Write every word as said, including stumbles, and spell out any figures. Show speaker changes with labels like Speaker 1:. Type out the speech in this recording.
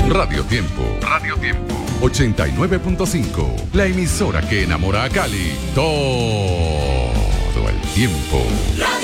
Speaker 1: Radio Tiempo. Radio Tiempo. ochenta y nueve punto cinco. La emisora que enamora a Cali todo el tiempo.